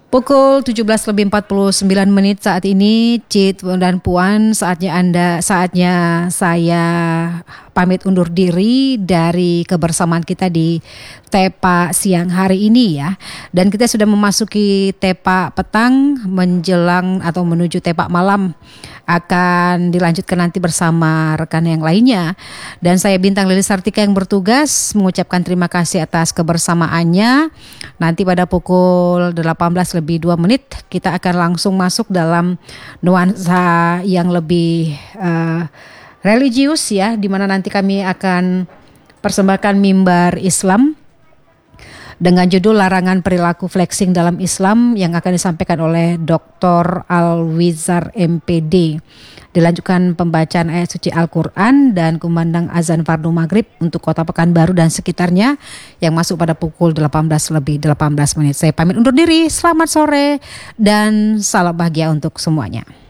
Pukul 17:49 saat ini, Cid dan Puan, saatnya saya pamit undur diri dari kebersamaan kita di Tepa siang hari ini ya. Dan kita sudah memasuki Tepa petang menjelang atau menuju Tepa malam. Akan dilanjutkan nanti bersama rekan yang lainnya. Dan saya Bintang Lili Sartika yang bertugas mengucapkan terima kasih atas kebersamaannya. Nanti pada pukul 18:02 kita akan langsung masuk dalam nuansa yang lebih religius ya, di mana nanti kami akan persembahkan mimbar Islam dengan judul Larangan Perilaku Flexing dalam Islam yang akan disampaikan oleh Dr. Alwizar MPD. Dilanjutkan pembacaan ayat suci Al-Quran dan kumandang azan fardu maghrib untuk Kota Pekanbaru dan sekitarnya yang masuk pada pukul 18:18. Saya pamit undur diri, selamat sore dan salam bahagia untuk semuanya.